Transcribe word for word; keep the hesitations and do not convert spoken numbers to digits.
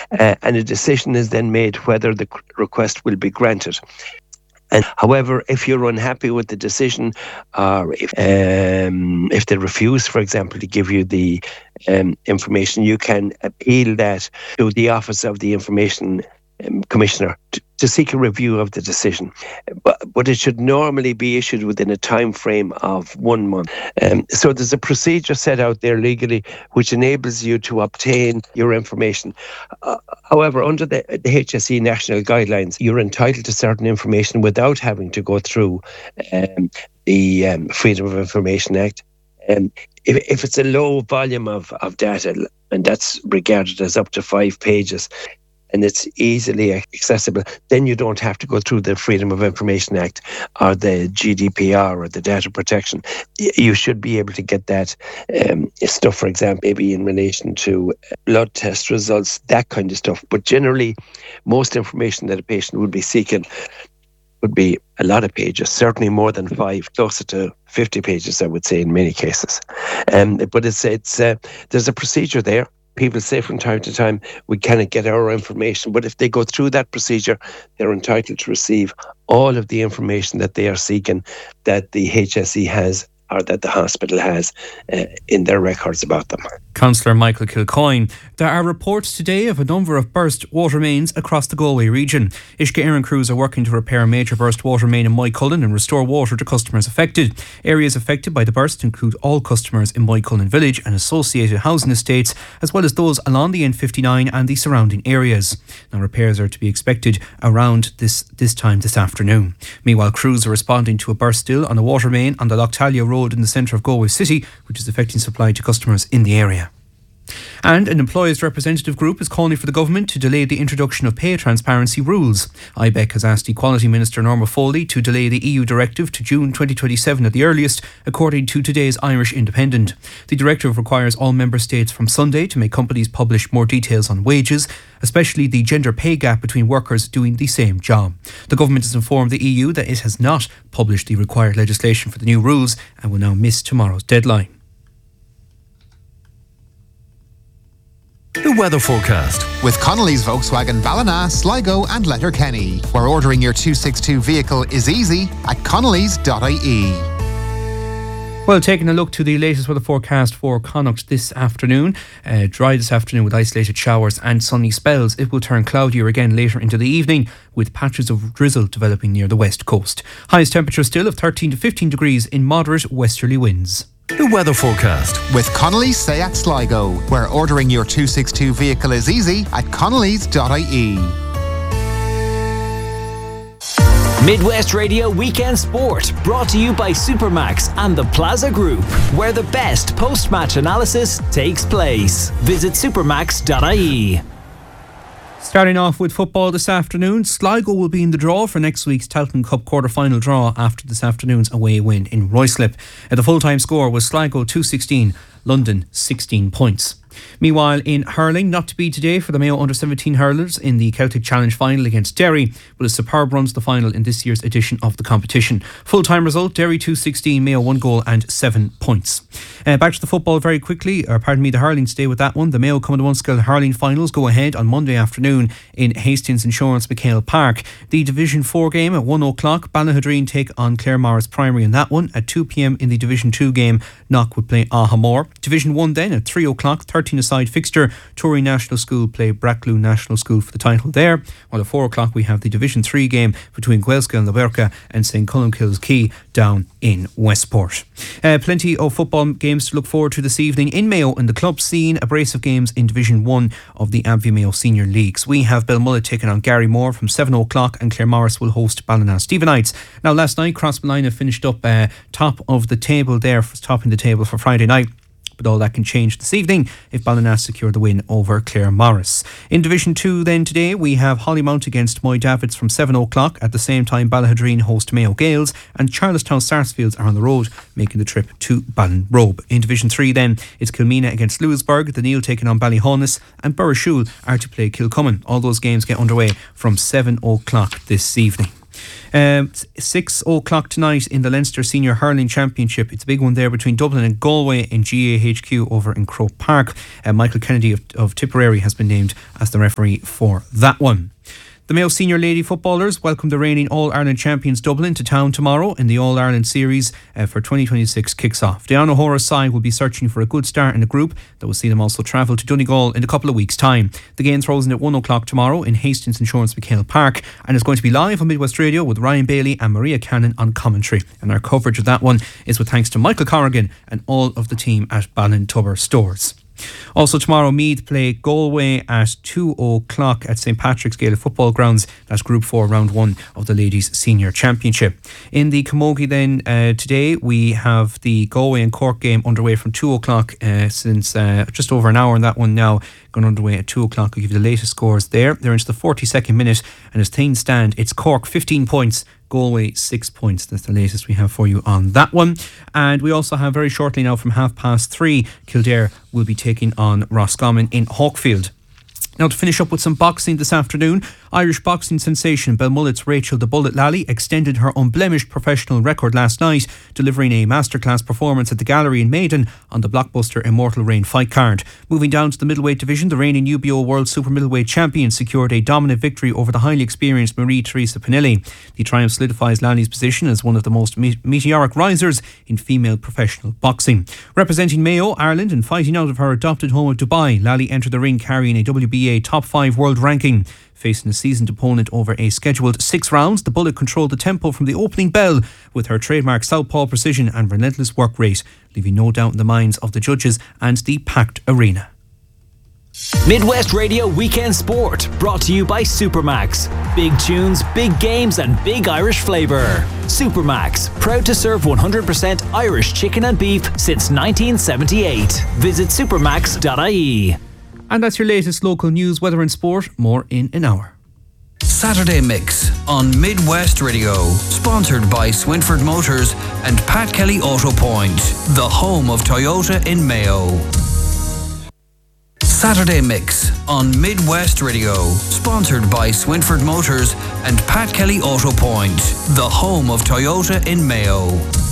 uh, and a decision is then made whether the request will be granted. And however, if you're unhappy with the decision, or if um, if they refuse, for example, to give you the um, information, you can appeal that to the Office of the Information um, Commissioner to, to seek a review of the decision. But, but it should normally be issued within a time frame of one month. Um, so there's a procedure set out there legally which enables you to obtain your information. Uh, however, under the, the H S E national guidelines, you're entitled to certain information without having to go through um, the um, Freedom of Information Act. Um, if, if it's a low volume of, of data, and that's regarded as up to five pages, and it's easily accessible, then you don't have to go through the Freedom of Information Act or the G D P R or the data protection. You should be able to get that um, stuff, for example, maybe in relation to blood test results, that kind of stuff. But generally, most information that a patient would be seeking would be a lot of pages, certainly more than five, closer to fifty pages, I would say, in many cases. Um, but it's it's uh, there's a procedure there. People say from time to time, we cannot get our information. But if they go through that procedure, they're entitled to receive all of the information that they are seeking, that the H S E has or that the hospital has uh, in their records about them. Councillor Michael Kilcoyne. There are reports today of a number of burst water mains across the Galway region. Uisce Éireann crews are working to repair a major burst water main in Moycullen and restore water to customers affected. Areas affected by the burst include all customers in Moycullen village and associated housing estates, as well as those along the N fifty-nine and the surrounding areas. Now, repairs are to be expected around this, this time this afternoon. Meanwhile, crews are responding to a burst still on a water main on the Lochtalia Road in the centre of Galway City, which is affecting supply to customers in the area. And an employees' representative group is calling for the government to delay the introduction of pay transparency rules. I B E C has asked Equality Minister Norma Foley to delay the E U directive to June twenty twenty-seven at the earliest, according to today's Irish Independent. The directive requires all member states from Sunday to make companies publish more details on wages, especially the gender pay gap between workers doing the same job. The government has informed the E U that it has not published the required legislation for the new rules and will now miss tomorrow's deadline. The weather forecast with Connolly's Volkswagen Ballina, Sligo and Letterkenny, where ordering your two sixty-two vehicle is easy at connellys dot I E. Well, taking a look to the latest weather forecast for Connacht this afternoon. Uh, dry this afternoon with isolated showers and sunny spells. It will turn cloudier again later into the evening, with patches of drizzle developing near the west coast. Highest temperature still of thirteen to fifteen degrees in moderate westerly winds. The weather forecast with Connolly's Seat Sligo, where ordering your two sixty-two vehicle is easy at connellys dot I E. Midwest Radio Weekend Sport, brought to you by Supermax and the Plaza Group, where the best post-match analysis takes place. Visit supermax dot I E. Starting off with football this afternoon, Sligo will be in the draw for next week's Tailteann Cup quarter-final draw after this afternoon's away win in Ruislip. The full-time score was Sligo two sixteen, London sixteen points. Meanwhile, in hurling, not to be today for the Mayo under seventeen hurlers in the Celtic Challenge final against Derry, but a superb run to the final in this year's edition of the competition. Full-time result, Derry two sixteen, Mayo one goal and seven points. Uh, back to the football very quickly, or pardon me, the hurling, stay with that one. The Mayo Common Munskill hurling finals go ahead on Monday afternoon in Hastings Insurance McHale Park. The Division four game at one o'clock, Ballahadreen take on Claremorris Primary in that one. At two p.m. in the Division two game, Knock would play Ahamore. Division one then at three o'clock, thirteen-a-side fixture, Tory National School play Brackloo National School for the title there. While at four o'clock we have the Division three game between Guelska and Laverca and Saint Columbkille's Quay down in Westport. Uh, plenty of football games to look forward to this evening in Mayo in the club scene. A brace of games in Division one of the Abbey Mayo Senior Leagues. We have Belmullet taking on Gary Moore from seven o'clock and Claremorris will host Ballina Stephenites. Now last night Crossmolina finished up uh, top of the table there, topping the table for Friday night. But all that can change this evening if Ballina secure the win over Claremorris. In Division two then today we have Hollymount against Moy Davids from seven o'clock. At the same time Ballahadreen host Mayo Gales and Charlestown Sarsfields are on the road making the trip to Ballinrobe. In Division three then it's Kilmena against Lewisburg, the Neil taking on Ballyhonus and Burrishoole are to play Kilcummin. All those games get underway from seven o'clock this evening. Um, six o'clock tonight in the Leinster Senior Hurling Championship. It's a big one there between Dublin and Galway in G A H Q over in Croke Park. Uh, Michael Kennedy of, of Tipperary has been named as the referee for that one. The Mayo Senior Lady footballers welcome the reigning All-Ireland champions Dublin to town tomorrow in the All-Ireland Series uh, for twenty twenty-six kicks off. Diana O'Hora's side will be searching for a good start in the group that will see them also travel to Donegal in a couple of weeks' time. The game throws in at one o'clock tomorrow in Hastings Insurance McHale Park and is going to be live on Midwest Radio with Ryan Bailey and Maria Cannon on commentary. And our coverage of that one is with thanks to Michael Corrigan and all of the team at Ballintubber Stores. Also tomorrow, Meath play Galway at two o'clock at St Patrick's Gaelic Football Grounds. That's Group four, Round one of the Ladies Senior Championship. In the Camogie then, uh, today we have the Galway and Cork game underway from two o'clock uh, since uh, just over an hour, and that one now going underway at two o'clock. I'll give you the latest scores there. They're into the forty-second minute, and as things stand, it's Cork fifteen points, Galway six points. That's the latest we have for you on that one. And we also have very shortly now from half past three, Kildare will be taking on Roscommon in Hawkfield. Now to finish up with some boxing this afternoon, Irish boxing sensation Belmullet's Rachel the Bullet Lally extended her unblemished professional record last night, delivering a masterclass performance at the Gallery in Maiden on the blockbuster Immortal Reign fight card. Moving down to the middleweight division, the reigning U B O World Super Middleweight Champion secured a dominant victory over the highly experienced Marie-Theresa Pinelli. The triumph solidifies Lally's position as one of the most me- meteoric risers in female professional boxing. Representing Mayo, Ireland, and fighting out of her adopted home of Dubai, Lally entered the ring carrying a W B A top five world ranking. Facing a seasoned opponent over a scheduled six rounds, the Bullet controlled the tempo from the opening bell with her trademark southpaw precision and relentless work rate, leaving no doubt in the minds of the judges and the packed arena. Midwest Radio Weekend Sport, brought to you by Supermax. Big tunes, big games and big Irish flavour. Supermax, proud to serve one hundred percent Irish chicken and beef since nineteen seventy-eight. Visit supermax dot I E. And that's your latest local news, weather and sport. More in an hour. Saturday Mix on Midwest Radio, sponsored by Swinford Motors and Pat Kelly Auto Point, the home of Toyota in Mayo. Saturday Mix on Midwest Radio, sponsored by Swinford Motors and Pat Kelly Auto Point, the home of Toyota in Mayo.